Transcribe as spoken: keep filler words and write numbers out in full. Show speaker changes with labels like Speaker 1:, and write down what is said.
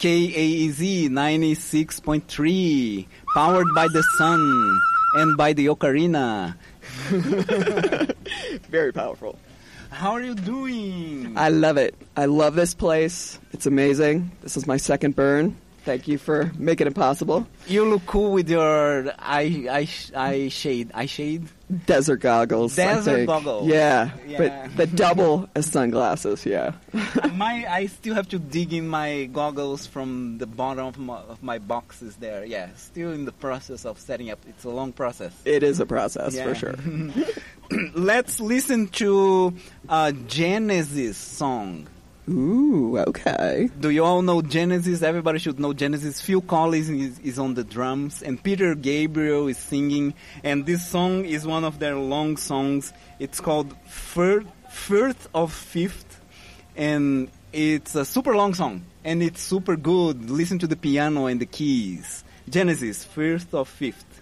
Speaker 1: K A E Z ninety-six point three, powered by the sun and by the ocarina.
Speaker 2: Very powerful.
Speaker 1: How are you doing?
Speaker 2: I love it. I love this place. It's amazing. This is my second burn. Thank you for making it possible.
Speaker 1: You look cool with your eye, eye, eye shade. Eye shade?
Speaker 2: Desert goggles.
Speaker 1: Desert
Speaker 2: I think.
Speaker 1: goggles.
Speaker 2: Yeah,
Speaker 1: Yeah.
Speaker 2: but the double as sunglasses. Yeah.
Speaker 1: my, I still have to dig in my goggles from the bottom of my, of my boxes there. Yeah, still in the process of setting up. It's a long process.
Speaker 2: It is a process
Speaker 1: Yeah.
Speaker 2: for sure.
Speaker 1: Let's listen to a Genesis song.
Speaker 2: Ooh, okay.
Speaker 1: Do you all know Genesis? Everybody should know Genesis. Phil Collins is, is on the drums, and Peter Gabriel is singing. And this song is one of their long songs. It's called Firth, Firth of Fifth, and it's a super long song, and it's super good. Listen to the piano and the keys. Genesis, Firth of Fifth.